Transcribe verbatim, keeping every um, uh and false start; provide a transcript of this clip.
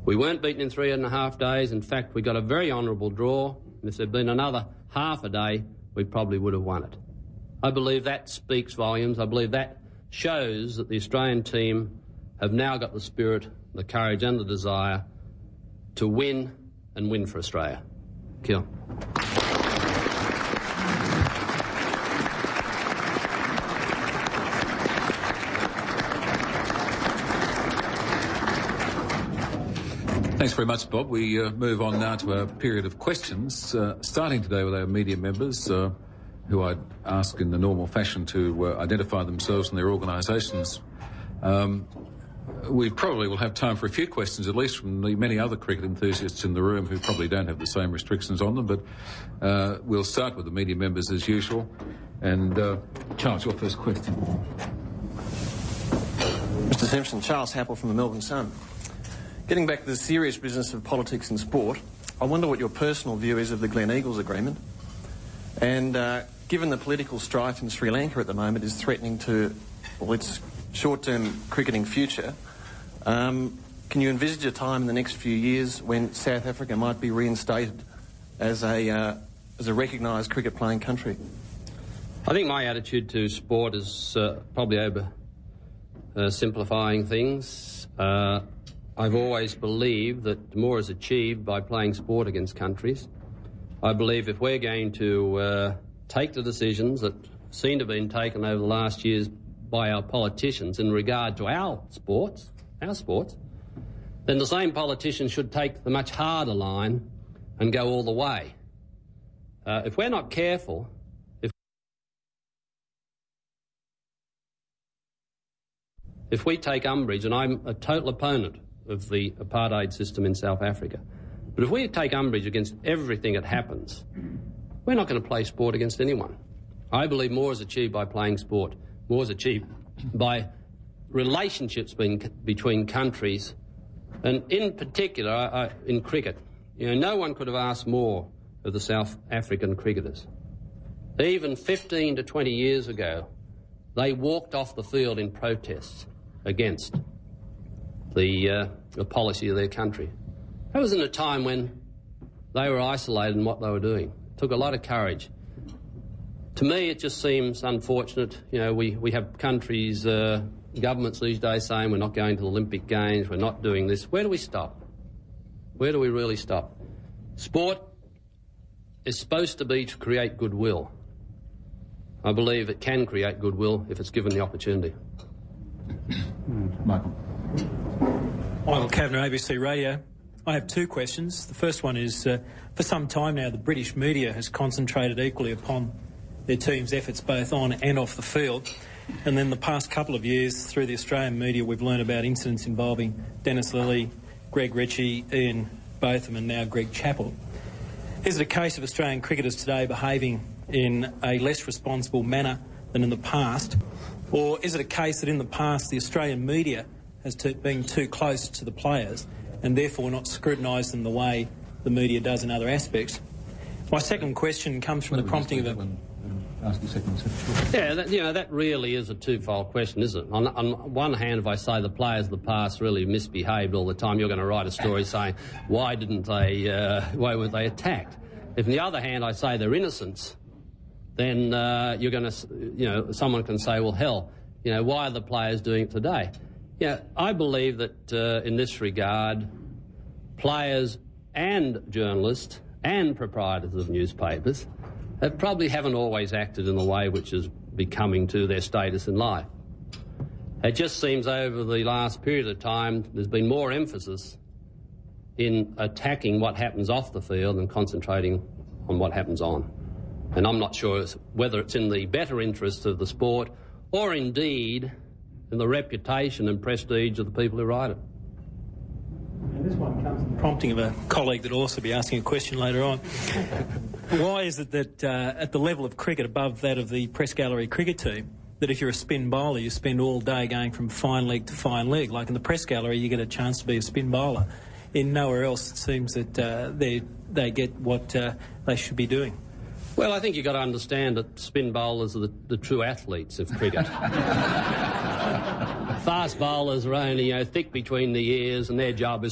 We weren't beaten in three and a half days. In fact, we got a very honourable draw. And if there'd been another half a day, we probably would have won it. I believe that speaks volumes. I believe that shows that the Australian team have now got the spirit, the courage and the desire to win and win for Australia. Kia. Thanks very much, Bob. We uh, move on now to a period of questions, uh, starting today with our media members, uh, who I'd ask in the normal fashion to uh, identify themselves and their organisations. Um, we probably will have time for a few questions, at least from the many other cricket enthusiasts in the room who probably don't have the same restrictions on them, but uh, we'll start with the media members as usual. And uh, Charles, your first question. Mister Simpson, Charles Happel from the Melbourne Sun. Getting back to the serious business of politics and sport, I wonder what your personal view is of the Gleneagles Agreement. And uh, given the political strife in Sri Lanka at the moment is threatening to, well, its short-term cricketing future, um, can you envisage a time in the next few years when South Africa might be reinstated as a, uh, as a recognised cricket-playing country? I think my attitude to sport is uh, probably over uh, simplifying things. Uh, I've always believed that more is achieved by playing sport against countries. I believe if we're going to uh, take the decisions that seem to have been taken over the last years by our politicians in regard to our sports, our sports, then the same politicians should take the much harder line and go all the way. Uh, if we're not careful, if, if we take umbrage, and I'm a total opponent of the apartheid system in South Africa, but if we take umbrage against everything that happens, we're not going to play sport against anyone. I believe more is achieved by playing sport. More is achieved by relationships being, between countries, and in particular, uh, in cricket. You know, no one could have asked more of the South African cricketers. Even fifteen to twenty years ago, they walked off the field in protests against the, uh, the policy of their country. That was in a time when they were isolated in what they were doing. It took a lot of courage. To me, it just seems unfortunate. You know, we, we have countries, uh, governments these days saying we're not going to the Olympic Games, we're not doing this. Where do we stop? Where do we really stop? Sport is supposed to be to create goodwill. I believe it can create goodwill if it's given the opportunity. Michael. Michael Kavanagh, A B C Radio. I have two questions. The first one is, uh, for some time now, the British media has concentrated equally upon their team's efforts both on and off the field. And then the past couple of years, through the Australian media, we've learned about incidents involving Dennis Lillee, Greg Ritchie, Ian Botham and now Greg Chappell. Is it a case of Australian cricketers today behaving in a less responsible manner than in the past? Or is it a case that in the past the Australian media has to, been too close to the players and therefore not scrutinised them the way the media does in other aspects? My second question comes from the prompting of a... Ask the second question. Yeah, that, you know, that really is a twofold question, isn't it? On, on one hand, if I say the players of the past really misbehaved all the time, you're going to write a story saying, why didn't they, uh, why weren't they attacked? If on the other hand I say they're innocents, then uh, you're going to, you know, someone can say, well, hell, you know, why are the players doing it today? Yeah, I believe that uh, in this regard, players and journalists and proprietors of newspapers they probably haven't always acted in the way which is becoming to their status in life. It just seems over the last period of time there's been more emphasis in attacking what happens off the field and concentrating on what happens on. And I'm not sure whether it's in the better interest of the sport or indeed in the reputation and prestige of the people who write it. And this one comes from the prompting of a colleague that will also be asking a question later on. Why is it that uh, at the level of cricket above that of the press gallery cricket team, that if you're a spin bowler you spend all day going from fine leg to fine leg? Like in the press gallery you get a chance to be a spin bowler. In nowhere else it seems that uh, they, they get what uh, they should be doing. Well, I think you've got to understand that spin bowlers are the, the true athletes of cricket. Fast bowlers are only, you know, thick between the ears and their job is